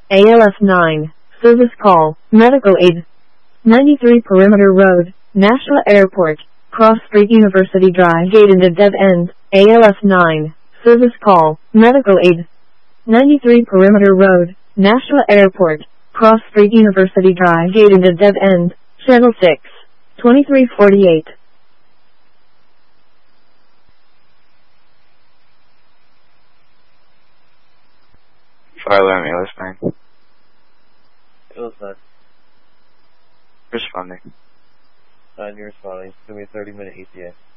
ALS 9. Service call. Medical aid. 93 Perimeter Road, Nashua Airport. Cross Street University Drive Gate into dead end. ALS 9. Service call. Medical aid. 93 Perimeter Road, Nashua Airport. Cross Street University Drive Gate into dead end. Channel 6. 2348. Fire ALS 9. ALS 9. Responding. 9, you're responding. Give me a 30-minute ETA.